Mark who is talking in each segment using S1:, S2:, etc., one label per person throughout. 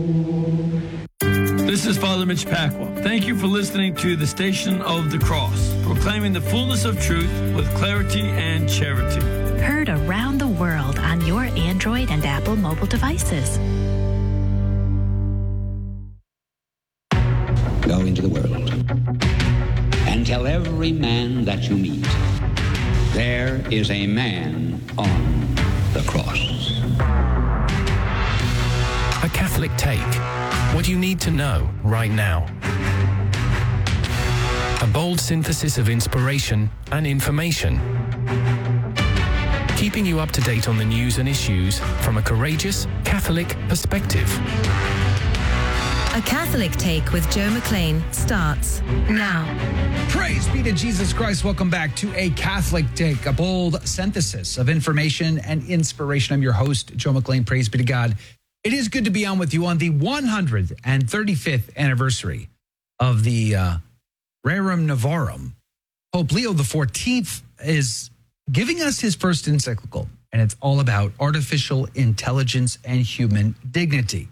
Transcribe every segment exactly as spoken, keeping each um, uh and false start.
S1: This is Father Mitch Pacwa. Thank you for listening to the Station of the Cross, proclaiming the fullness of truth with clarity and charity.
S2: Heard around the world on your Android and Apple mobile devices.
S3: Go into the world and tell every man that you meet, there is a man on the cross.
S4: A Catholic Take. What you need to know right now. A bold synthesis of inspiration and information. Keeping you up to date on the news and issues from a courageous Catholic perspective.
S5: A Catholic Take with Joe McLean starts now.
S6: Praise be to Jesus Christ. Welcome back to A Catholic Take, a bold synthesis of information and inspiration. I'm your host, Joe McLean. Praise be to God. It is good to be on with you on the one hundred thirty-fifth anniversary of the uh, Rerum Novarum. Pope Leo the fourteenth is giving us his first encyclical, and it's all about artificial intelligence and human dignity.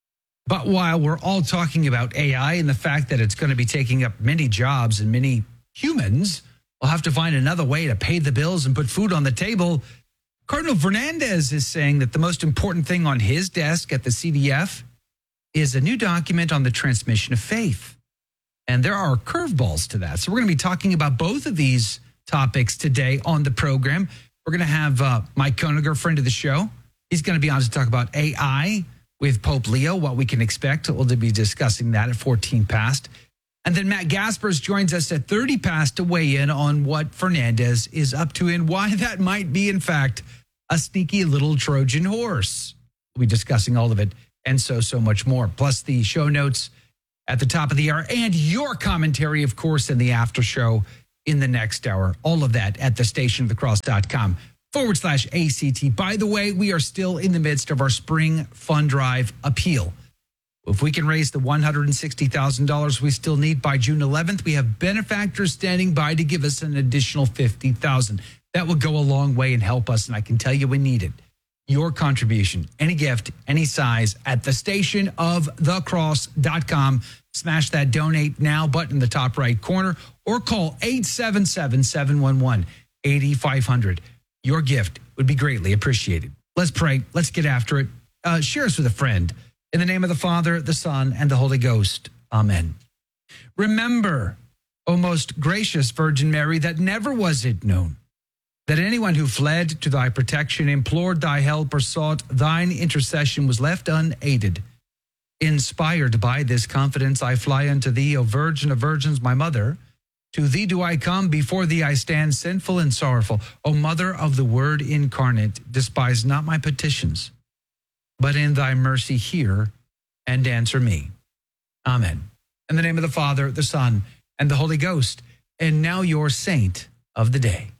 S6: But while we're all talking about A I and the fact that it's going to be taking up many jobs and many humans will have to find another way to pay the bills and put food on the table, Cardinal Fernandez is saying that the most important thing on his desk at the C D F is a new document on the transmission of faith. And there are curveballs to that. So we're going to be talking about both of these topics today on the program. We're going to have uh, Mike Koeniger, friend of the show. He's going to be on to talk about A I with Pope Leo, what we can expect. We'll be discussing that at fourteen past. And then Matt Gaspers joins us at thirty past to weigh in on what Fernandez is up to and why that might be, in fact, a sneaky little Trojan horse. We'll be discussing all of it and so, so much more. Plus the show notes at the top of the hour and your commentary, of course, in the after show in the next hour. All of that at the stationofthecross.com forward slash ACT. By the way, we are still in the midst of our spring fund drive appeal. If we can raise the one hundred sixty thousand dollars we still need by June eleventh, we have benefactors standing by to give us an additional fifty thousand dollars. That will go a long way and help us, and I can tell you we need it. Your contribution, any gift, any size, at the station of the cross dot com. Smash that donate now button in the top right corner or call eight seven seven, seven one one, eight five zero zero. Your gift would be greatly appreciated. Let's pray. Let's get after it. Uh, share us with a friend. In the name of the Father, the Son, and the Holy Ghost. Amen. Remember, O most gracious Virgin Mary, that never was it known that anyone who fled to thy protection, implored thy help, or sought thine intercession was left unaided. Inspired by this confidence, I fly unto thee, O Virgin of Virgins, my mother. To thee do I come, before thee I stand sinful and sorrowful. O Mother of the Word incarnate, despise not my petitions, but in thy mercy hear and answer me. Amen. In the name of the Father, the Son, and the Holy Ghost. And now your saint of the day.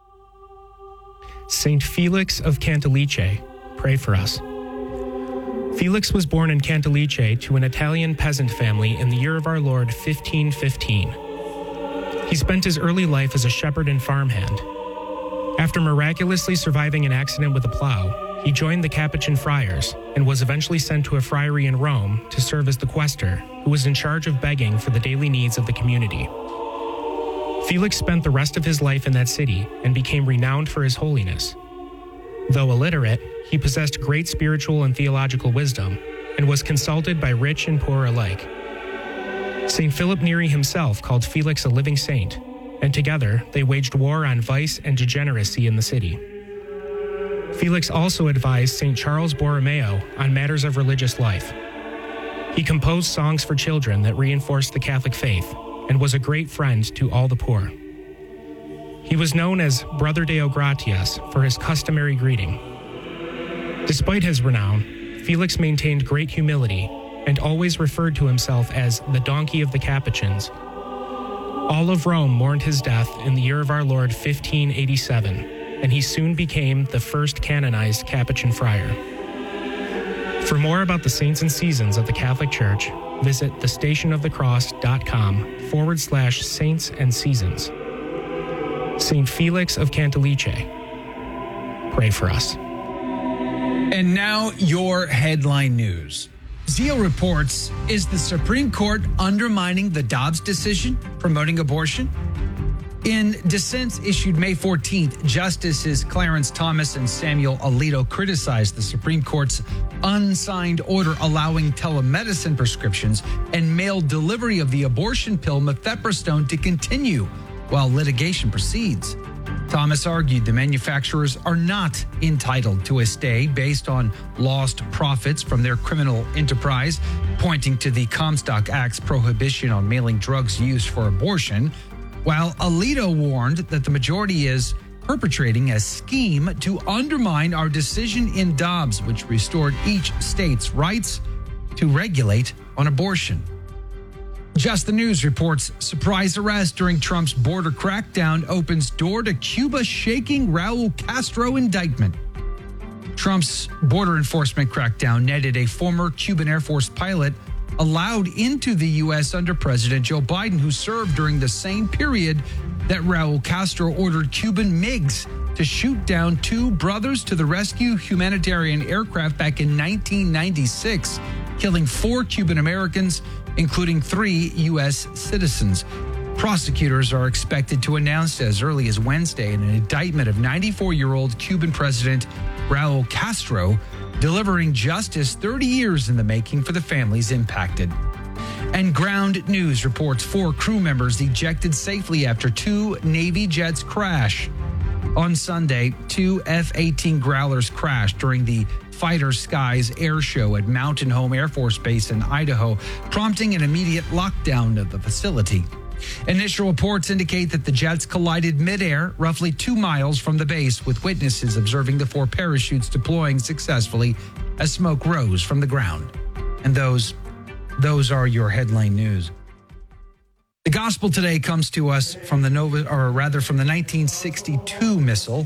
S7: Saint Felix of Cantalice, pray for us. Felix was born in Cantalice to an Italian peasant family in the year of our Lord fifteen fifteen. He spent his early life as a shepherd and farmhand. After miraculously surviving an accident with a plow, he joined the Capuchin friars and was eventually sent to a friary in Rome to serve as the quaestor, who was in charge of begging for the daily needs of the community. Felix spent the rest of his life in that city and became renowned for his holiness. Though illiterate, he possessed great spiritual and theological wisdom and was consulted by rich and poor alike. Saint Philip Neri himself called Felix a living saint, and together they waged war on vice and degeneracy in the city. Felix also advised Saint Charles Borromeo on matters of religious life. He composed songs for children that reinforced the Catholic faith and was a great friend to all the poor. He was known as Brother Deo Gratias for his customary greeting. Despite his renown, Felix maintained great humility and always referred to himself as the donkey of the Capuchins. All of Rome mourned his death in the year of our Lord fifteen eighty-seven, and he soon became the first canonized Capuchin friar. For more about the saints and seasons of the Catholic Church, visit thestationofthecross.com forward slash saints and seasons. Saint Felix of Cantalice, pray for us.
S6: And now your headline news. Zeal reports, is the Supreme Court undermining the Dobbs decision promoting abortion? In dissents issued May fourteenth, Justices Clarence Thomas and Samuel Alito criticized the Supreme Court's unsigned order allowing telemedicine prescriptions and mail delivery of the abortion pill mifepristone to continue while litigation proceeds. Thomas argued the manufacturers are not entitled to a stay based on lost profits from their criminal enterprise, pointing to the Comstock Act's prohibition on mailing drugs used for abortion, while Alito warned that the majority is perpetrating a scheme to undermine our decision in Dobbs, which restored each state's rights to regulate on abortion. Just the News reports surprise arrest during Trump's border crackdown opens door to Cuba shaking Raul Castro indictment. Trump's border enforcement crackdown netted a former Cuban Air Force pilot allowed into the U S under President Joe Biden, who served during the same period that Raul Castro ordered Cuban MiGs to shoot down two Brothers to the Rescue humanitarian aircraft back in nineteen ninety-six, killing four Cuban Americans, including three U S citizens. Prosecutors are expected to announce as early as Wednesday an indictment of ninety-four-year-old Cuban President Raul Castro, delivering justice thirty years in the making for the families impacted. And Ground News reports four crew members ejected safely after two Navy jets crash. On Sunday, two F eighteen Growlers crashed during the Fighter Skies air show at Mountain Home Air Force Base in Idaho, prompting an immediate lockdown of the facility. Initial reports indicate that the jets collided midair, roughly two miles from the base, with witnesses observing the four parachutes deploying successfully as smoke rose from the ground. And those, those are your headline news. The gospel today comes to us from the Nova, or rather from the nineteen sixty-two missal.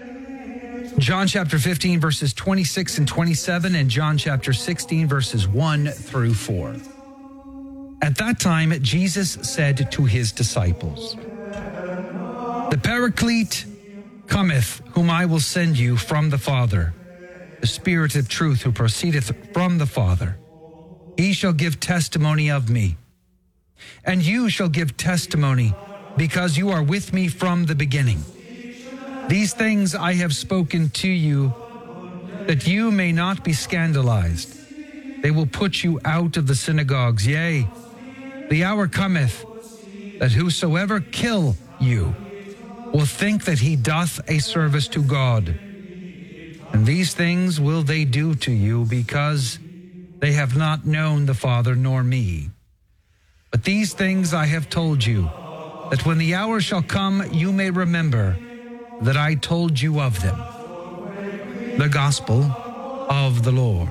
S6: John chapter fifteen, verses twenty-six and twenty-seven, and John chapter sixteen, verses one through four. At that time, Jesus said to his disciples, "The Paraclete cometh, whom I will send you from the Father, the Spirit of truth who proceedeth from the Father. He shall give testimony of me. And you shall give testimony, because you are with me from the beginning. These things I have spoken to you, that you may not be scandalized. They will put you out of the synagogues. Yea, the hour cometh, that whosoever kill you will think that he doth a service to God. And these things will they do to you, because they have not known the Father nor me. But these things I have told you, that when the hour shall come, you may remember that I told you of them." The Gospel of the Lord.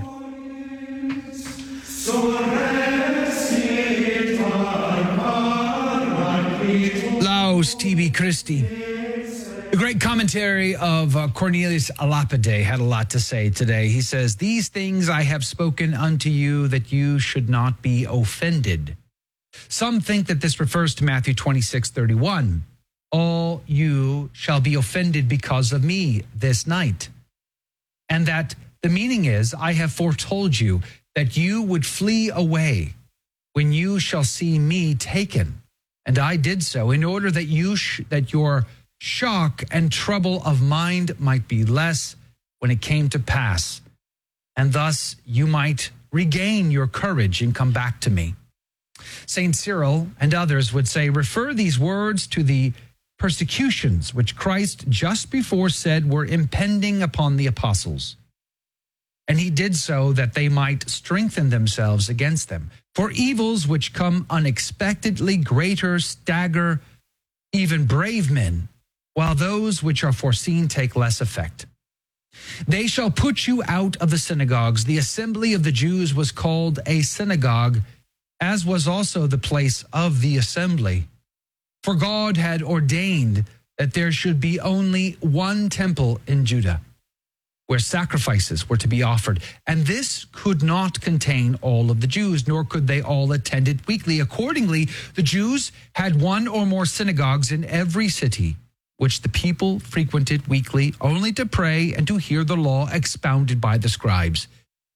S6: Laus tibi Christi. The great commentary of uh, Cornelius a Lapide had a lot to say today. He says, "These things I have spoken unto you, that you should not be offended." Some think that this refers to Matthew twenty-six thirty-one. "All you shall be offended because of me this night." And that the meaning is, I have foretold you that you would flee away when you shall see me taken. And I did so in order that you sh- that your shock and trouble of mind might be less when it came to pass, and thus you might regain your courage and come back to me. Saint Cyril and others would say, refer these words to the persecutions which Christ just before said were impending upon the apostles. And he did so that they might strengthen themselves against them. For evils which come unexpectedly greater stagger even brave men, while those which are foreseen take less effect. They shall put you out of the synagogues. The assembly of the Jews was called a synagogue, as was also the place of the assembly. For God had ordained that there should be only one temple in Judah, where sacrifices were to be offered. And this could not contain all of the Jews, nor could they all attend it weekly. Accordingly, the Jews had one or more synagogues in every city, which the people frequented weekly only to pray and to hear the law expounded by the scribes.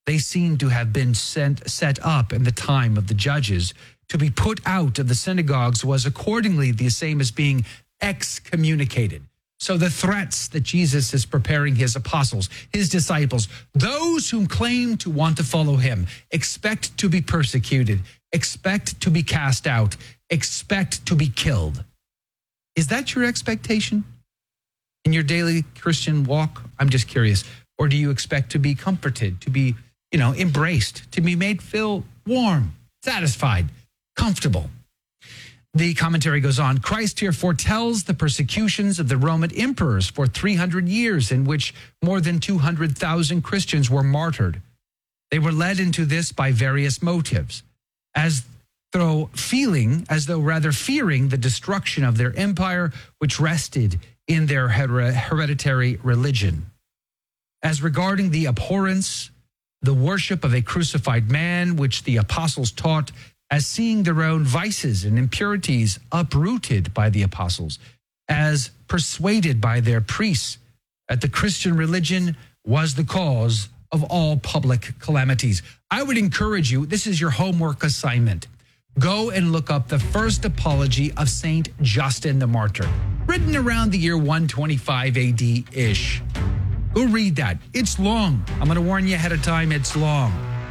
S6: They seem to have been sent, set up in the time of the judges. To be put out of the synagogues was accordingly the same as being excommunicated. So the threats that Jesus is preparing his apostles, his disciples, those whom claim to want to follow him, expect to be persecuted, expect to be cast out, expect to be killed. Is that your expectation in your daily Christian walk? I'm just curious. Or do you expect to be comforted, to be, you know, embraced, to be made feel warm, satisfied, comfortable? The commentary goes on. Christ here foretells the persecutions of the Roman emperors for three hundred years, in which more than two hundred thousand Christians were martyred. They were led into this by various motives, as though feeling, as though rather fearing the destruction of their empire, which rested in their her- hereditary religion. As regarding the abhorrence, the worship of a crucified man, which the apostles taught, as seeing their own vices and impurities uprooted by the apostles, as persuaded by their priests that the Christian religion was the cause of all public calamities. I would encourage you, this is your homework assignment. Go and look up the first apology of Saint Justin the Martyr, written around the year one twenty-five A D-ish. Go read that. It's long. I'm going to warn you ahead of time, it's long.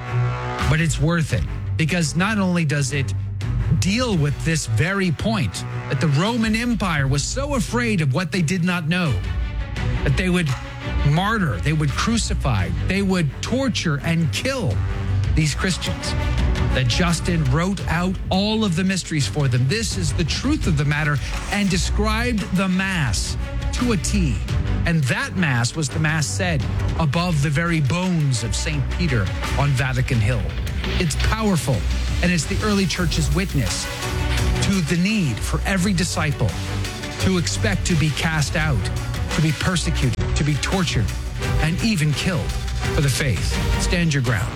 S6: But it's worth it. Because not only does it deal with this very point, that the Roman Empire was so afraid of what they did not know, that they would martyr, they would crucify, they would torture and kill these Christians, that Justin wrote out all of the mysteries for them. This is the truth of the matter, and described the Mass to a T. And that Mass was the Mass said above the very bones of Saint Peter on Vatican Hill. It's powerful, and it's the early church's witness to the need for every disciple to expect to be cast out, to be persecuted, to be tortured, and even killed for the faith. Stand your ground.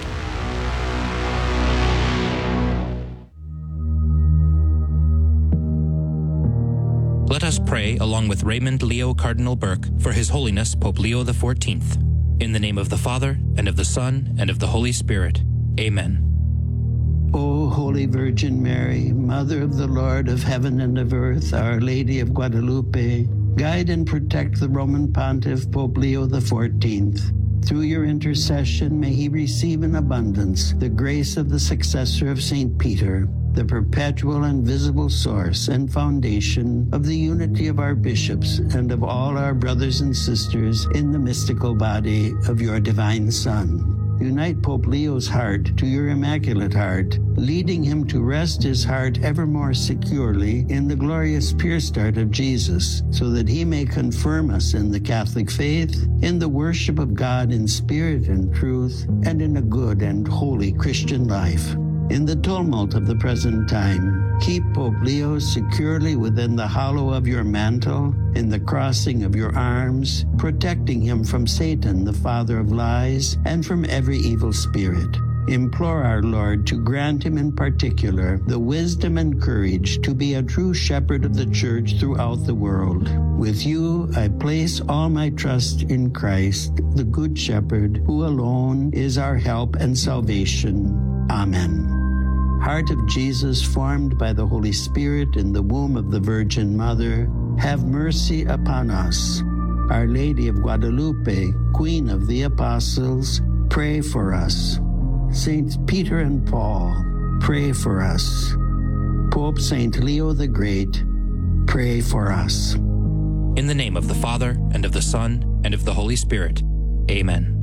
S8: Let us pray along with Raymond Leo Cardinal Burke for His Holiness Pope Leo the fourteenth. In the name of the Father, and of the Son, and of the Holy Spirit. Amen.
S9: O Holy Virgin Mary, Mother of the Lord of heaven and of earth, Our Lady of Guadalupe, guide and protect the Roman Pontiff Pope Leo the fourteenth. Through your intercession, may he receive in abundance the grace of the successor of Saint Peter, the perpetual and visible source and foundation of the unity of our bishops and of all our brothers and sisters in the mystical body of your divine Son. Unite Pope Leo's heart to your Immaculate Heart, leading him to rest his heart ever more securely in the glorious pure start of Jesus, so that he may confirm us in the Catholic faith, in the worship of God in spirit and truth, and in a good and holy Christian life. In the tumult of the present time, keep Pope Leo securely within the hollow of your mantle, in the crossing of your arms, protecting him from Satan, the father of lies, and from every evil spirit. Implore our Lord to grant him in particular the wisdom and courage to be a true shepherd of the church throughout the world. With you, I place all my trust in Christ, the Good Shepherd, who alone is our help and salvation. Amen. Heart of Jesus, formed by the Holy Spirit in the womb of the Virgin Mother, have mercy upon us. Our Lady of Guadalupe, Queen of the Apostles, pray for us. Saints Peter and Paul, pray for us. Pope Saint Leo the Great, pray for us.
S8: In the name of the Father, and of the Son, and of the Holy Spirit. Amen.